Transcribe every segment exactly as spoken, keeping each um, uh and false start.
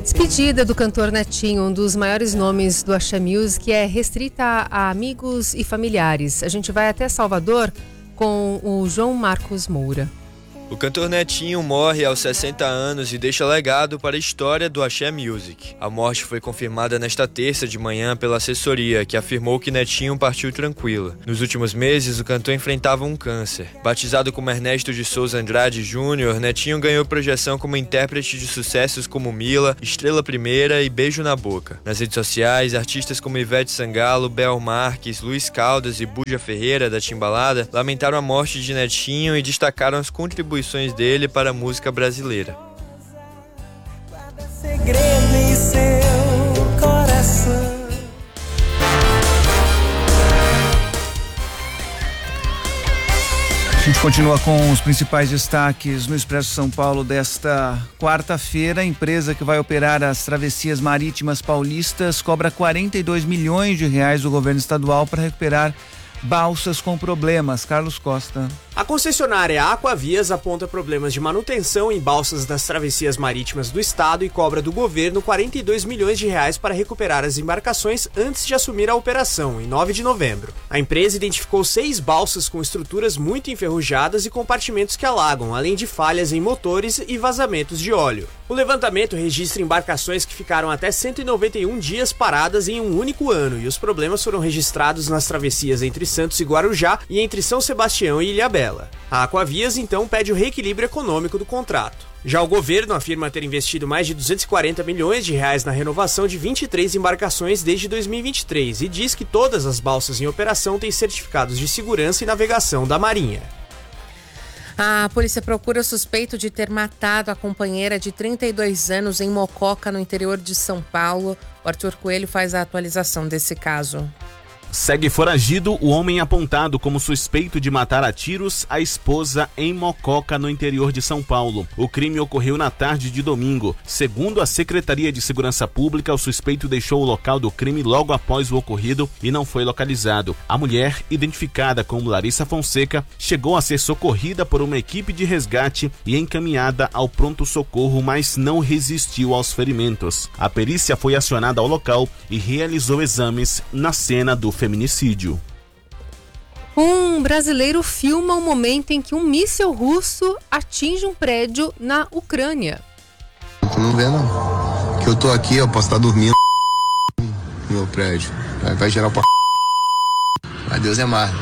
Despedida do cantor Netinho, um dos maiores nomes do Axé Music, é restrita a amigos e familiares. A gente vai até Salvador com o João Marcos Moura. O cantor Netinho morre aos sessenta anos e deixa legado para a história do Axé Music. A morte foi confirmada nesta terça de manhã pela assessoria, que afirmou que Netinho partiu tranquilo. Nos últimos meses, o cantor enfrentava um câncer. Batizado como Ernesto de Souza Andrade Júnior, Netinho ganhou projeção como intérprete de sucessos como Mila, Estrela Primeira e Beijo na Boca. Nas redes sociais, artistas como Ivete Sangalo, Bel Marques, Luiz Caldas e Buja Ferreira, da Timbalada, lamentaram a morte de Netinho e destacaram as contribuições dele para a música brasileira. Segredo em seu coração. A gente continua com os principais destaques no Expresso São Paulo desta quarta-feira. A empresa que vai operar as travessias marítimas paulistas cobra quarenta e dois milhões de reais do governo estadual para recuperar balsas com problemas. Carlos Costa. A concessionária Aquavias aponta problemas de manutenção em balsas das travessias marítimas do estado e cobra do governo quarenta e dois milhões de reais para recuperar as embarcações antes de assumir a operação, em nove de novembro. A empresa identificou seis balsas com estruturas muito enferrujadas e compartimentos que alagam, além de falhas em motores e vazamentos de óleo. O levantamento registra embarcações que ficaram até cento e noventa e um dias paradas em um único ano, e os problemas foram registrados nas travessias entre Santos e Guarujá e entre São Sebastião e Ilhabela. A Aquavias, então, pede o reequilíbrio econômico do contrato. Já o governo afirma ter investido mais de duzentos e quarenta milhões de reais na renovação de vinte e três embarcações desde dois mil e vinte e três e diz que todas as balsas em operação têm certificados de segurança e navegação da Marinha. A polícia procura suspeito de ter matado a companheira de trinta e dois anos em Mococa, no interior de São Paulo. O Arthur Coelho faz a atualização desse caso. Segue foragido o homem apontado como suspeito de matar a tiros a esposa em Mococa, no interior de São Paulo. O crime ocorreu na tarde de domingo. Segundo a Secretaria de Segurança Pública, o suspeito deixou o local do crime logo após o ocorrido e não foi localizado. A mulher, identificada como Larissa Fonseca, chegou a ser socorrida por uma equipe de resgate e encaminhada ao pronto-socorro, mas não resistiu aos ferimentos. A perícia foi acionada ao local e realizou exames na cena do feminicídio. Um brasileiro filma o momento em que um míssil russo atinge um prédio na Ucrânia. Tu não vê não, que eu tô aqui, eu posso estar dormindo no meu prédio, vai, vai gerar o p... Adeus é mar.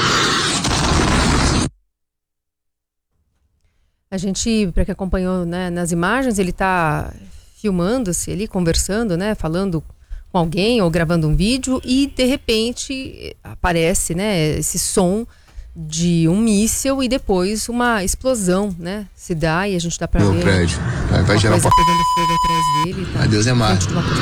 A gente, para quem acompanhou, né, nas imagens, ele tá filmando-se ali, conversando, né, falando com alguém ou gravando um vídeo e de repente aparece, né, esse som de um míssil e depois uma explosão, né, se dá e a gente dá pra meu ver prédio vai, vai gerar coisa pegando fogo atrás dele, tá? Adeus é mar.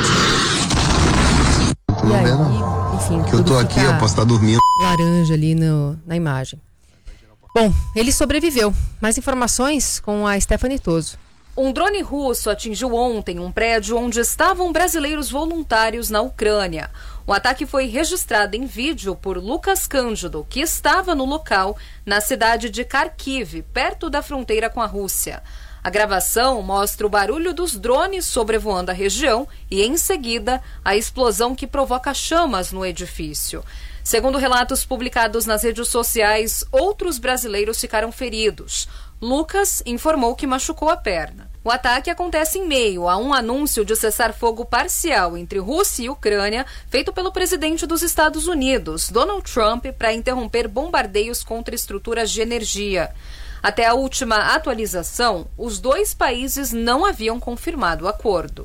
E aí, enfim, que eu tô aqui, eu posso estar dormindo laranja ali no, na imagem. Bom, ele sobreviveu. Mais informações com a Stephanie Toso. Um drone russo atingiu ontem um prédio onde estavam brasileiros voluntários na Ucrânia. O ataque foi registrado em vídeo por Lucas Cândido, que estava no local, na cidade de Kharkiv, perto da fronteira com a Rússia. A gravação mostra o barulho dos drones sobrevoando a região e, em seguida, a explosão que provoca chamas no edifício. Segundo relatos publicados nas redes sociais, outros brasileiros ficaram feridos. Lucas informou que machucou a perna. O ataque acontece em meio a um anúncio de cessar-fogo parcial entre Rússia e Ucrânia, feito pelo presidente dos Estados Unidos, Donald Trump, para interromper bombardeios contra estruturas de energia. Até a última atualização, os dois países não haviam confirmado o acordo.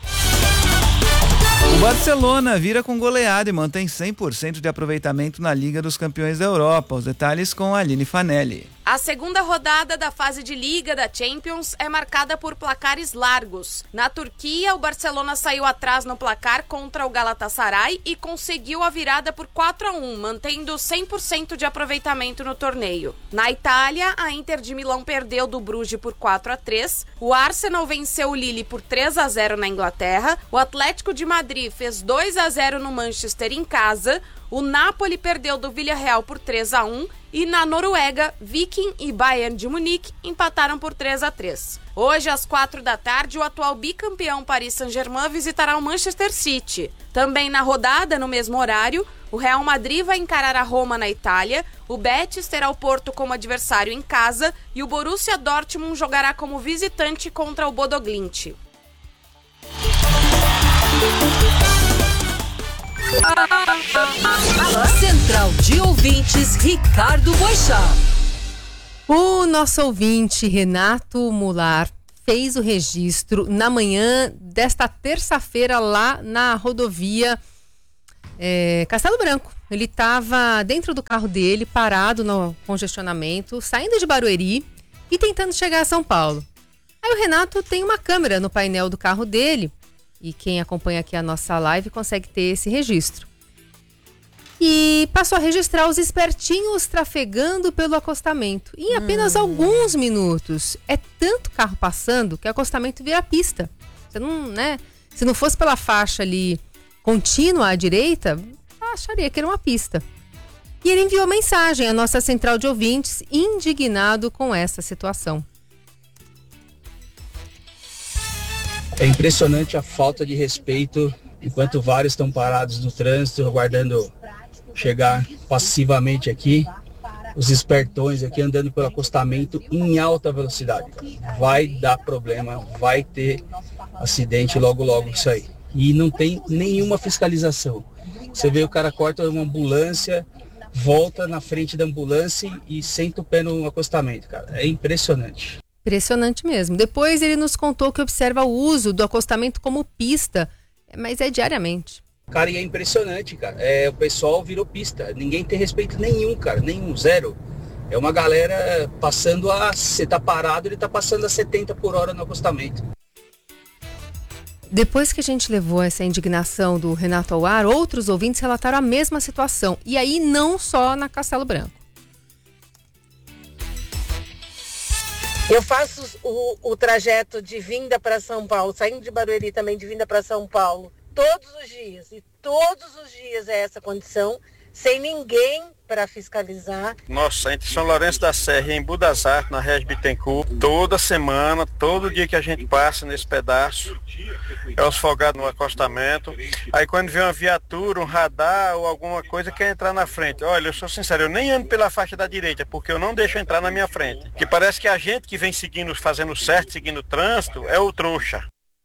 O Barcelona vira com goleada e mantém cem por cento de aproveitamento na Liga dos Campeões da Europa. Os detalhes com a Aline Fanelli. A segunda rodada da fase de Liga da Champions é marcada por placares largos. Na Turquia, o Barcelona saiu atrás no placar contra o Galatasaray e conseguiu a virada por quatro a um, mantendo cem por cento de aproveitamento no torneio. Na Itália, a Inter de Milão perdeu do Bruges por quatro a três, o Arsenal venceu o Lille por três a zero na Inglaterra, o Atlético de Madrid fez dois a zero no Manchester em casa, O Napoli perdeu do Villarreal por três a um e na Noruega, Viking e Bayern de Munique empataram por três a três. Hoje, às quatro da tarde, o atual bicampeão Paris Saint-Germain visitará o Manchester City. Também na rodada, no mesmo horário, o Real Madrid vai encarar a Roma na Itália, o Betis terá o Porto como adversário em casa e o Borussia Dortmund jogará como visitante contra o Bodo Glimt. Central de Ouvintes, Ricardo Boechat. O nosso ouvinte, Renato Mular, fez o registro na manhã desta terça-feira lá na rodovia é, Castelo Branco. Ele estava dentro do carro dele, parado no congestionamento, saindo de Barueri e tentando chegar a São Paulo. Aí o Renato tem uma câmera no painel do carro dele e quem acompanha aqui a nossa live consegue ter esse registro. E passou a registrar os espertinhos trafegando pelo acostamento. Em apenas hum. alguns minutos. É tanto carro passando que o acostamento vira pista. Você não, né? Se não fosse pela faixa ali contínua à direita, acharia que era uma pista. E ele enviou mensagem à nossa central de ouvintes, indignado com essa situação. É impressionante a falta de respeito enquanto vários estão parados no trânsito, aguardando chegar passivamente aqui, os espertões aqui andando pelo acostamento em alta velocidade. Vai dar problema, vai ter acidente logo logo isso aí. E não tem nenhuma fiscalização. Você vê o cara corta uma ambulância, volta na frente da ambulância e senta o pé no acostamento, cara. É impressionante. Impressionante mesmo. Depois ele nos contou que observa o uso do acostamento como pista, mas é diariamente. Cara, e é impressionante, cara. É, o pessoal virou pista. Ninguém tem respeito nenhum, cara. Nenhum, zero. É uma galera passando a... Você tá parado, ele tá passando a setenta por hora no acostamento. Depois que a gente levou essa indignação do Renato ao ar, outros ouvintes relataram a mesma situação. E aí não só na Castelo Branco. Eu faço o, o trajeto de vinda para São Paulo, saindo de Barueri também de vinda para São Paulo, todos os dias. E todos os dias é essa condição, sem ninguém para fiscalizar. Nossa, entre São Lourenço da Serra e em Budas Artes, na Regis Bittencourt, toda semana, todo dia que a gente passa nesse pedaço, é os folgados no acostamento. Aí quando vê uma viatura, um radar ou alguma coisa, quer entrar na frente. Olha, eu sou sincero, eu nem ando pela faixa da direita, porque eu não deixo entrar na minha frente. Que parece que a gente que vem seguindo, fazendo certo, seguindo o trânsito, é o trouxa.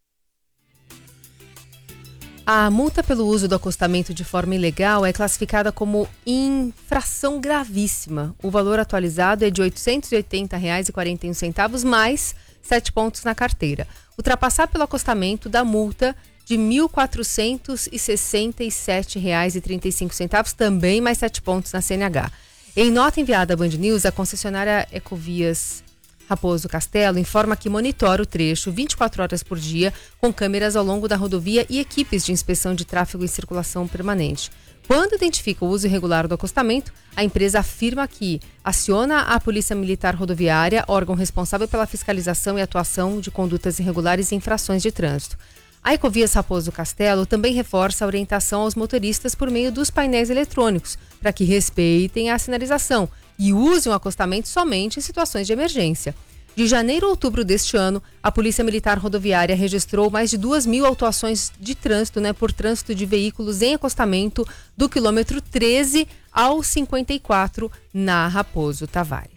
A multa pelo uso do acostamento de forma ilegal é classificada como infração gravíssima. O valor atualizado é de oitocentos e oitenta reais e quarenta e um centavos mais sete pontos na carteira. Ultrapassar pelo acostamento dá multa de mil quatrocentos e sessenta e sete reais e trinta e cinco centavos, também mais sete pontos na C N H. Em nota enviada à Band News, a concessionária Ecovias Raposo Castelo informa que monitora o trecho vinte e quatro horas por dia com câmeras ao longo da rodovia e equipes de inspeção de tráfego e circulação permanente. Quando identifica o uso irregular do acostamento, a empresa afirma que aciona a Polícia Militar Rodoviária, órgão responsável pela fiscalização e atuação de condutas irregulares e infrações de trânsito. A Ecovias Raposo Castelo também reforça a orientação aos motoristas por meio dos painéis eletrônicos, para que respeitem a sinalização e usem o acostamento somente em situações de emergência. De janeiro a outubro deste ano, a Polícia Militar Rodoviária registrou mais de duas mil autuações de trânsito, né, por trânsito de veículos em acostamento do quilômetro treze ao cinquenta e quatro na Raposo Tavares.